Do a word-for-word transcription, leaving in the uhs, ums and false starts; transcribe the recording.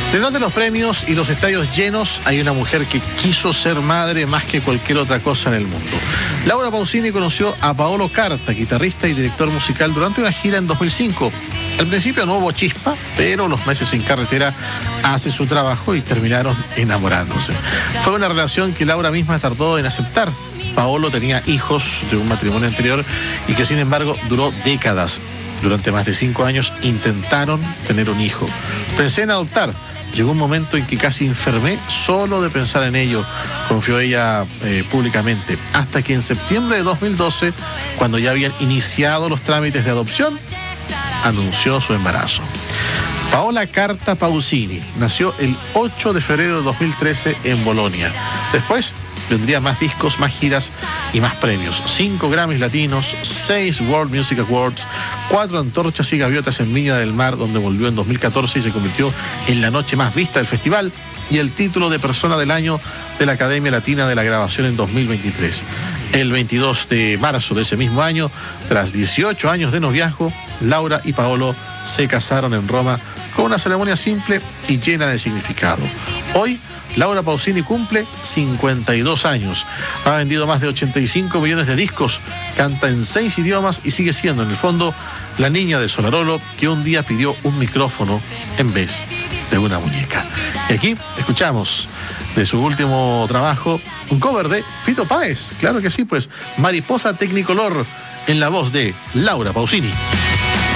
Detrás de los premios y los estadios llenos hay una mujer que quiso ser madre más que cualquier otra cosa en el mundo. Laura Pausini conoció a Paolo Carta, guitarrista y director musical, durante una gira en dos mil cinco. Al principio no hubo chispa, pero los meses en carretera hace su trabajo y terminaron enamorándose. Fue una relación que Laura misma tardó en aceptar. Paolo tenía hijos de un matrimonio anterior y que sin embargo duró décadas. Durante más de cinco años intentaron tener un hijo. Pensé en adoptar. Llegó un momento en que casi enfermé solo de pensar en ello, confió ella eh, públicamente, hasta que en septiembre de dos mil doce, cuando ya habían iniciado los trámites de adopción, anunció su embarazo. Paola Carta Pausini nació el ocho de febrero de dos mil trece en Bolonia. Después vendría más discos, más giras y más premios. Cinco Grammys latinos, seis World Music Awards, cuatro antorchas y gaviotas en Viña del Mar, donde volvió en dos mil catorce y se convirtió en la noche más vista del festival, y el título de Persona del Año de la Academia Latina de la Grabación en dos mil veintitrés. El veintidós de marzo de ese mismo año, tras dieciocho años de noviazgo, Laura y Paolo se casaron en Roma con una ceremonia simple y llena de significado. Hoy, Laura Pausini cumple cincuenta y dos años, ha vendido más de ochenta y cinco millones de discos, canta en seis idiomas y sigue siendo, en el fondo, la niña de Solarolo que un día pidió un micrófono en vez de una muñeca. Y aquí escuchamos de su último trabajo un cover de Fito Páez, claro que sí, pues Mariposa Tecnicolor, en la voz de Laura Pausini.